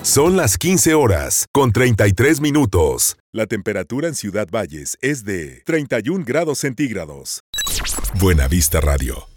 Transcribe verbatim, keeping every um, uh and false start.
Son las quince horas, con treinta y tres minutos. La temperatura en Ciudad Valles es de treinta y un grados centígrados. Buena Vista Radio.